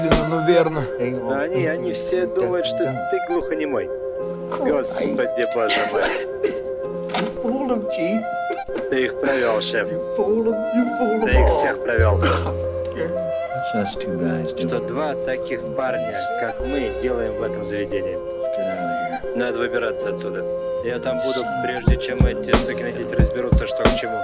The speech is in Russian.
Ну верно. Да они все думают, что ты глухонемой. Господи, боже мой. Ты их провел, шеф. Ты их всех провел. Что два таких парня, как мы, делаем в этом заведении. Надо выбираться отсюда. Я там буду, прежде чем эти сукины дети разберутся, что к чему.